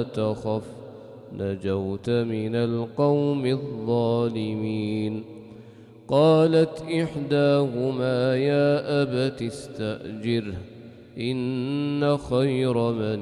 تخف نجوت من القوم الظالمين. قالت إحداهما يا أبت استأجره إن خير من